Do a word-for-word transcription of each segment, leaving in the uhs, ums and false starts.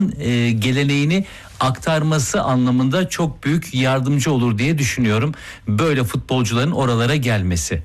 e, geleneğini aktarması anlamında çok büyük yardımcı olur diye düşünüyorum. Böyle futbolcuların oralara gelmesi.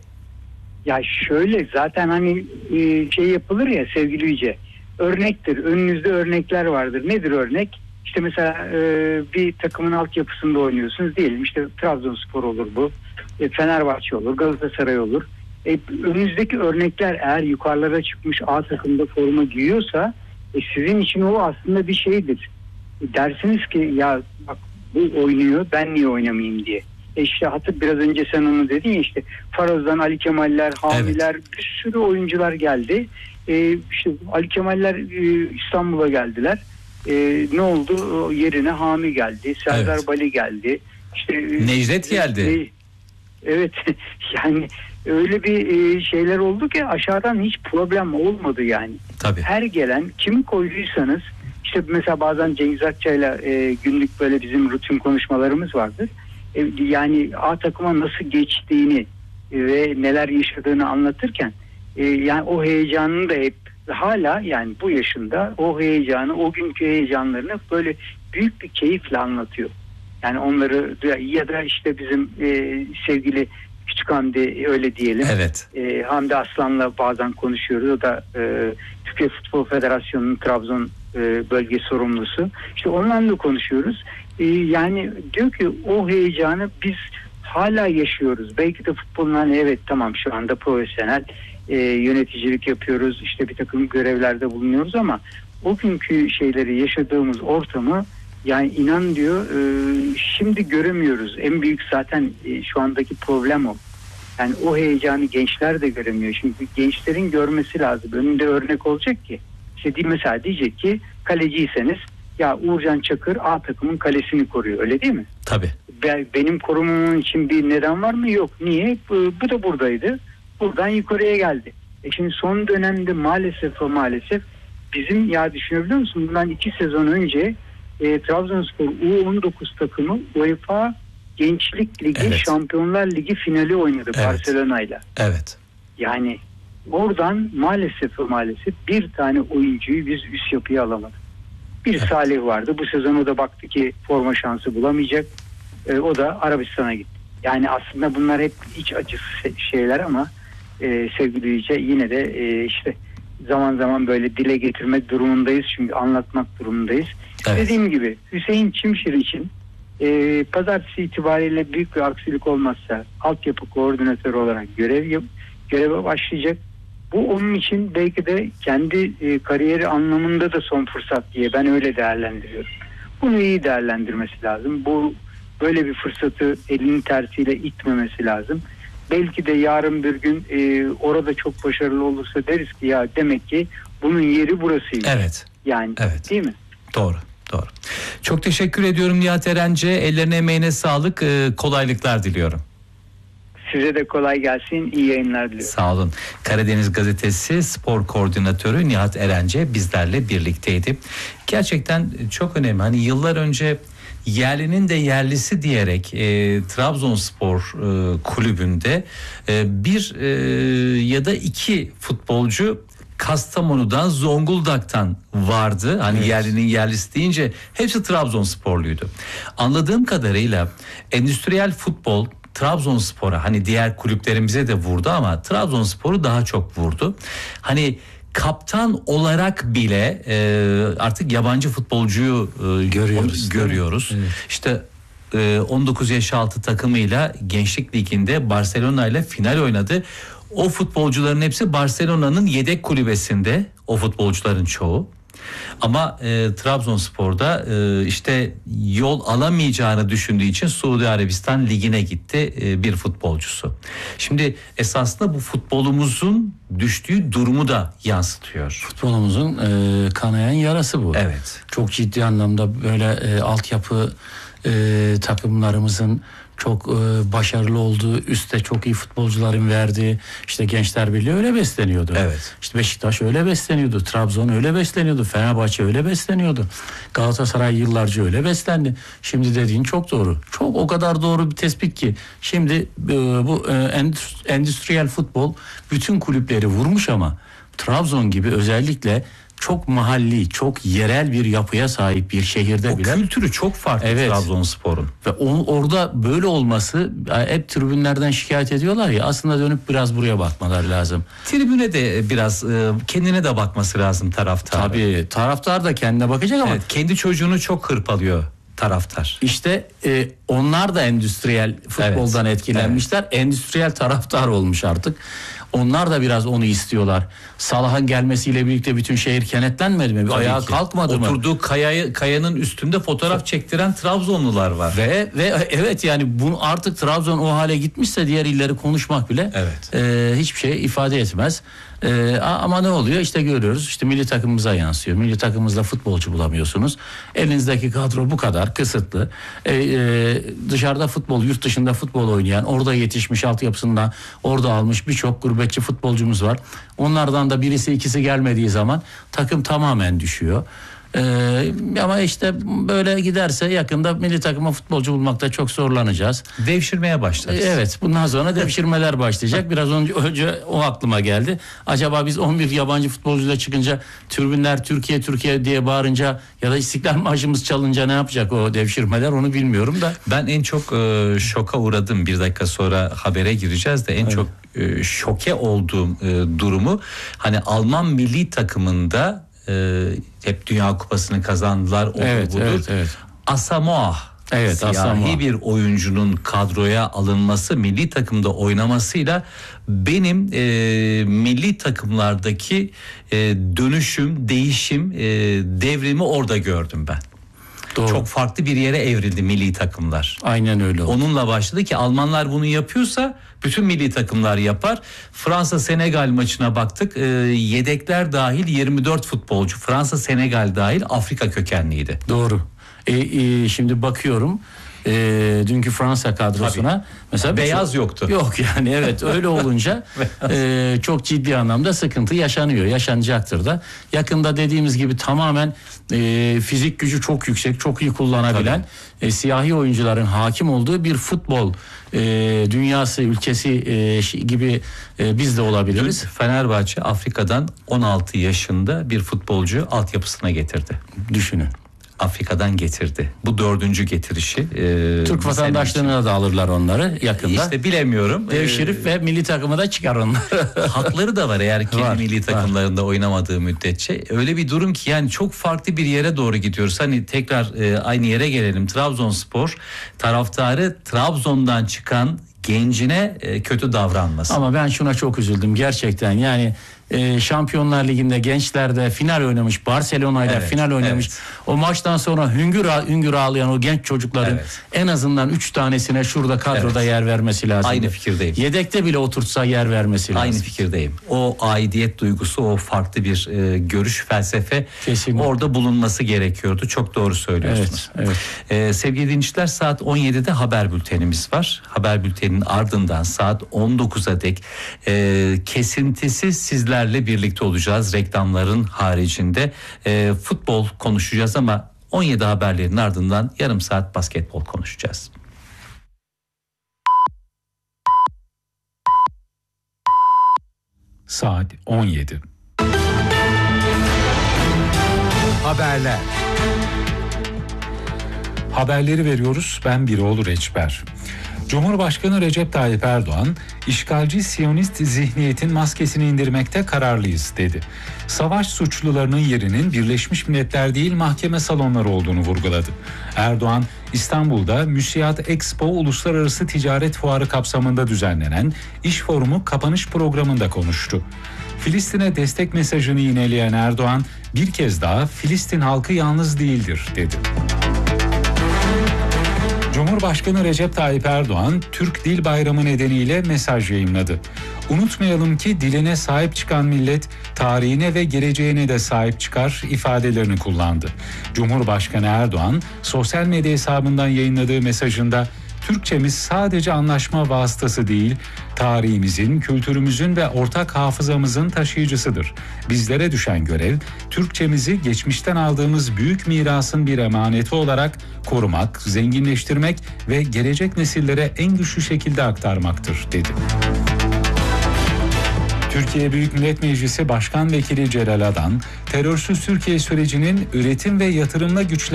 Ya şöyle zaten hani e, şey yapılır ya sevgili Yüce. Örnektir. Önünüzde örnekler vardır. Nedir örnek? İşte mesela e, bir takımın altyapısında oynuyorsunuz diyelim. İşte Trabzonspor olur bu. E, Fenerbahçe olur. Galatasaray olur. E, önünüzdeki örnekler eğer yukarılara çıkmış A takımda forma giyiyorsa e, sizin için o aslında bir şeydir. E, dersiniz ki ya bak bu oynuyor, ben niye oynamayayım diye. E işte hatır biraz önce sen onu dedin ya, işte Faroz'dan Ali Kemaller, Hamiler, evet. Bir sürü oyuncular geldi. E, işte Ali Kemaller e, İstanbul'a geldiler. E, ne oldu? O yerine Hami geldi, Serdar evet. Bali geldi. İşte Necdet geldi. E, evet yani öyle bir e, şeyler oldu ki aşağıdan hiç problem olmadı yani. Tabii. Her gelen kimi koyduysanız, işte mesela bazen Cengiz Akçay'la e, günlük böyle bizim rutin konuşmalarımız vardır. E, yani A takıma nasıl geçtiğini e, ve neler yaşadığını anlatırken e, yani o heyecanını da hep hala yani bu yaşında o heyecanı, o günkü heyecanlarını böyle büyük bir keyifle anlatıyor. Yani onları ya da işte bizim e, sevgili Küçük Hamdi öyle diyelim. Evet. E, Hamdi Aslan'la bazen konuşuyoruz. O da e, Türkiye Futbol Federasyonu'nun Trabzon e, bölge sorumlusu. İşte onlarla konuşuyoruz. E, yani diyor ki o heyecanı biz hala yaşıyoruz. Belki de futbolun hani evet tamam şu anda profesyonel e, yöneticilik yapıyoruz. İşte bir takım görevlerde bulunuyoruz ama o günkü şeyleri yaşadığımız ortamı yani inan diyor e, şimdi göremiyoruz. En büyük zaten e, şu andaki problem o. Yani o heyecanı gençler de göremiyor. Şimdi gençlerin görmesi lazım. Önünde örnek olacak ki. İşte mesela diyecek ki kaleciyseniz ya Uğurcan Çakır A takımın kalesini koruyor. Öyle değil mi? Tabii. Ben, benim korumamın için bir neden var mı? Yok. Niye? Bu, bu da buradaydı. Buradan yukarıya geldi. E şimdi son dönemde maalesef o maalesef bizim ya düşünebiliyor musun? Bundan iki sezon önce E, Trabzonspor U on dokuz takımı UEFA Gençlik Ligi evet. Şampiyonlar Ligi finali oynadı evet. Barcelona'yla. Evet. Yani oradan maalesef maalesef bir tane oyuncuyu biz üst yapıya alamadık. Bir evet. Salih vardı. Bu sezon o da baktı ki forma şansı bulamayacak. E, o da Arabistan'a gitti. Yani aslında bunlar hep iç acısı şeyler ama e, sevgili Yüce yine de e, işte zaman zaman böyle dile getirmek durumundayız. Çünkü anlatmak durumundayız. Evet. Dediğim gibi Hüseyin Çimşir için e, pazartesi itibariyle büyük bir aksilik olmazsa altyapı koordinatörü olarak görev göreve başlayacak. Bu onun için belki de kendi e, kariyeri anlamında da son fırsat diye ben öyle değerlendiriyorum. Bunu iyi değerlendirmesi lazım. Bu böyle bir fırsatı elinin tersiyle itmemesi lazım. Belki de yarın bir gün e, orada çok başarılı olursa deriz ki ya demek ki bunun yeri burasıydı. Evet. Yani evet. Değil mi? Doğru. Doğru. Çok teşekkür ediyorum Nihat Erence. Ellerine emeğine sağlık. Ee, kolaylıklar diliyorum. Size de kolay gelsin. İyi yayınlar diliyorum. Sağ olun. Karadeniz Gazetesi Spor Koordinatörü Nihat Erence bizlerle birlikteydi. Gerçekten çok önemli. Hani yıllar önce yerlinin de yerlisi diyerek e, Trabzonspor e, kulübünde e, bir e, ya da iki futbolcu Kastamonu'dan, Zonguldak'tan vardı. Hani evet. Yerlinin yerlisi deyince hepsi Trabzonsporluydu. Anladığım kadarıyla endüstriyel futbol Trabzonspor'a, hani diğer kulüplerimize de vurdu ama Trabzonspor'u daha çok vurdu. Hani kaptan olarak bile e, artık yabancı futbolcuyu e, görüyoruz. görüyoruz. Evet. İşte e, on dokuz yaş altı takımıyla Gençlik Ligi'nde Barcelona ile final oynadı. O futbolcuların hepsi Barcelona'nın yedek kulübesinde, o futbolcuların çoğu. Ama e, Trabzonspor'da e, işte yol alamayacağını düşündüğü için Suudi Arabistan Ligi'ne gitti e, bir futbolcusu. Şimdi esasında bu futbolumuzun düştüğü durumu da yansıtıyor. Futbolumuzun e, kanayan yarası bu. Evet. Çok ciddi anlamda böyle e, altyapı e, takımlarımızın çok e, başarılı olduğu, üstte çok iyi futbolcuların verdiği, işte Gençler Birliği öyle besleniyordu. Evet. İşte Beşiktaş öyle besleniyordu, Trabzon öyle besleniyordu, Fenerbahçe öyle besleniyordu. Galatasaray yıllarca öyle beslendi. Şimdi dediğin çok doğru. Çok o kadar doğru bir tespit ki. Şimdi e, bu e, endüstriyel futbol bütün kulüpleri vurmuş ama Trabzon gibi özellikle çok mahalli, çok yerel bir yapıya sahip bir şehirde O bile. kültürü çok farklı Evet. Trabzonspor'un. Ve o, orada böyle olması, hep tribünlerden şikayet ediyorlar ya, aslında dönüp biraz buraya bakmaları lazım. Tribüne de biraz e, kendine de bakması lazım taraftar. Tabii taraftar da kendine bakacak ama Evet, kendi çocuğunu çok hırpalıyor taraftar. İşte e, onlar da endüstriyel futboldan Evet, etkilenmişler. Endüstriyel taraftar olmuş artık. Onlar da biraz onu istiyorlar. Salah'ın gelmesiyle birlikte bütün şehir kenetlenmedi mi? Bir Tabii ayağa ki. kalkmadı mı? Oturduğu kayayı, kayanın üstünde fotoğraf çektiren Trabzonlular var. Ve ve evet, yani bunu artık Trabzon o hale gitmişse diğer illeri konuşmak bile Evet. e, hiçbir şey ifade etmez. E, ama ne oluyor? İşte görüyoruz. İşte milli takımımıza yansıyor. Milli takımımızda futbolcu bulamıyorsunuz. Elinizdeki kadro bu kadar kısıtlı. E, e, dışarıda futbol, yurt dışında futbol oynayan, orada yetişmiş, altyapısında orada almış birçok gurbetçi futbolcumuz var. Onlardan da birisi ikisi gelmediği zaman takım tamamen düşüyor. Ee, ama işte böyle giderse yakında milli takıma futbolcu bulmakta çok zorlanacağız. Devşirmeye başlarız. Evet, bundan sonra devşirmeler başlayacak. Biraz önce, önce o aklıma geldi. Acaba biz on bir yabancı futbolcuyla çıkınca, tribünler Türkiye Türkiye diye bağırınca ya da İstiklal Marşımız çalınca ne yapacak o devşirmeler, onu bilmiyorum da. Ben en çok e, şoka uğradım. Bir dakika sonra habere gireceğiz de en evet. çok e, şoke olduğum e, durumu, hani Alman milli takımında e, hep Dünya Kupası'nı kazandılar. Odur Evet, budur. evet, evet. Asamoah. Evet, siyahi Asamoah. bir oyuncunun kadroya alınması, milli takımda oynamasıyla benim e, milli takımlardaki e, dönüşüm, değişim, e, devrimi orada gördüm ben. Doğru. Çok farklı bir yere evrildi milli takımlar. Aynen öyle oldu. Onunla başladı ki Almanlar bunu yapıyorsa bütün milli takımlar yapar. Fransa-Senegal maçına baktık. E, yedekler dahil yirmi dört futbolcu. Fransa-Senegal dahil Afrika kökenliydi. Doğru. E, e, şimdi bakıyorum e, dünkü Fransa kadrosuna. Tabii. Mesela Beyaz çok, yoktu. Yok yani, evet, öyle olunca e, çok ciddi anlamda sıkıntı yaşanıyor. Yaşanacaktır da. Yakında dediğimiz gibi tamamen e, fizik gücü çok yüksek, çok iyi kullanabilen e, siyahi oyuncuların hakim olduğu bir futbol e, dünyası, ülkesi e, gibi e, biz de olabiliriz. Dün Fenerbahçe Afrika'dan on altı yaşında bir futbolcu altyapısına getirdi. Düşünün. Afrika'dan getirdi. Bu dördüncü getirişi. E, Türk vatandaşlığına da alırlar onları yakında. İşte bilemiyorum. Devşirip ve milli takımı da çıkar onlar. Hakları da var eğer kendi Var, milli takımlarında var. oynamadığı müddetçe. Öyle bir durum ki yani çok farklı bir yere doğru gidiyoruz. Hani tekrar e, aynı yere gelelim. Trabzonspor taraftarı Trabzon'dan çıkan gencine e, kötü davranması. Ama ben şuna çok üzüldüm gerçekten. Yani e, Şampiyonlar Ligi'nde gençlerde final oynamış, Barcelona'yla Evet, final oynamış. evet. O maçtan sonra hüngür hüngür ağlayan o genç çocukların Evet. en azından üç tanesine şurada kadroda Evet. yer vermesi lazım. Aynı fikirdeyim. Yedekte bile oturtsa yer vermesi lazım. Aynı fikirdeyim. O aidiyet duygusu, o farklı bir e, görüş, felsefe Kesinlikle. orada bulunması gerekiyordu. Çok doğru söylüyorsunuz. Evet, evet. E, sevgili dinleyiciler, saat on yedide haber bültenimiz var. Haber bülteninin ardından saat on dokuza dek e, kesintisiz sizlerle birlikte olacağız. Reklamların haricinde e, futbol konuşacağız ama on yedi haberlerin ardından yarım saat basketbol konuşacağız. Saat on yedi. Haberler. Haberleri veriyoruz. Ben Biroğlu Reçber. Cumhurbaşkanı Recep Tayyip Erdoğan, işgalci Siyonist zihniyetin maskesini indirmekte kararlıyız dedi. Savaş suçlularının yerinin Birleşmiş Milletler değil mahkeme salonları olduğunu vurguladı. Erdoğan, İstanbul'da Müsiat Expo Uluslararası Ticaret Fuarı kapsamında düzenlenen İş Forumu kapanış programında konuştu. Filistin'e destek mesajını yineleyen Erdoğan, bir kez daha Filistin halkı yalnız değildir dedi. Cumhurbaşkanı Recep Tayyip Erdoğan, Türk Dil Bayramı nedeniyle mesaj yayımladı. Unutmayalım ki diline sahip çıkan millet, tarihine ve geleceğine de sahip çıkar ifadelerini kullandı. Cumhurbaşkanı Erdoğan, sosyal medya hesabından yayınladığı mesajında, Türkçemiz sadece anlaşma vasıtası değil, tarihimizin, kültürümüzün ve ortak hafızamızın taşıyıcısıdır. Bizlere düşen görev, Türkçemizi geçmişten aldığımız büyük mirasın bir emaneti olarak korumak, zenginleştirmek ve gelecek nesillere en güçlü şekilde aktarmaktır, dedi. Türkiye Büyük Millet Meclisi Başkan Vekili Celal Adan, terörsüz Türkiye sürecinin üretim ve yatırımla güçlendirilmesi